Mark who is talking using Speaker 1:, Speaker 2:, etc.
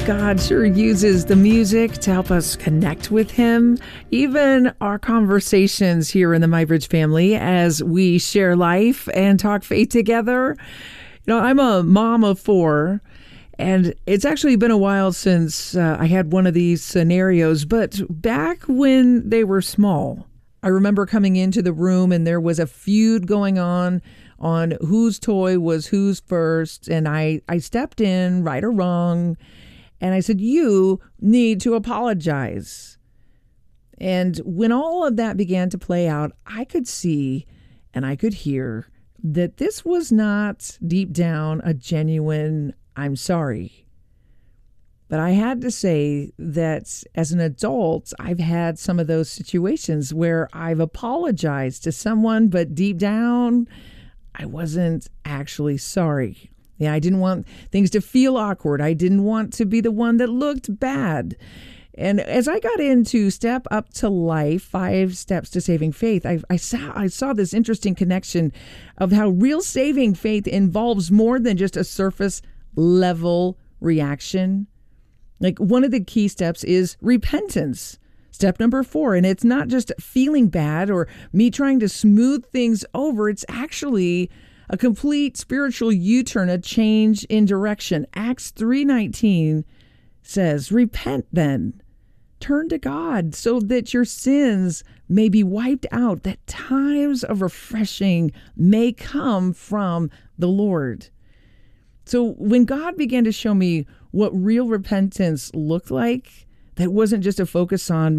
Speaker 1: God sure uses the music to help us connect with Him. Even our conversations here in the MyBridge family as we share life and talk faith together. You know, I'm a mom of 4, and it's actually been a while since I had one of these scenarios, but back when they were small, I remember coming into the room and there was a feud going on whose toy was whose first, and I stepped in, right or wrong, and I said, you need to apologize. And when all of that began to play out, I could see and I could hear that this was not deep down a genuine, I'm sorry. But I had to say that as an adult, I've had some of those situations where I've apologized to someone, but deep down, I wasn't actually sorry. Yeah, I didn't want things to feel awkward. I didn't want to be the one that looked bad. And as I got into Step Up to Life, 5 Steps to Saving Faith, I saw this interesting connection of how real saving faith involves more than just a surface level reaction. Like, one of the key steps is repentance. Step number 4, and it's not just feeling bad or me trying to smooth things over. It's actually a complete spiritual U-turn, a change in direction. Acts 3:19 says, repent then, turn to God so that your sins may be wiped out, that times of refreshing may come from the Lord. So when God began to show me what real repentance looked like, that wasn't just a focus on